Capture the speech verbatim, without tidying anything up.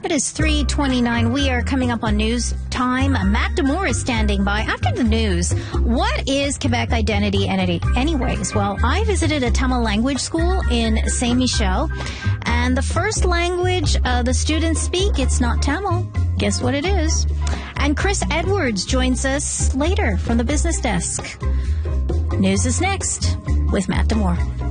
It is three twenty-nine. We are coming up on news time. Matt Demore is standing by. After the news, what is Quebec identity anyways? Well, I visited a Tamil language school in Saint Michel, and the first language uh, the students speak, it's not Tamil. Guess what it is? And Chris Edwards joins us later from the business desk. News is next with Matt Demore.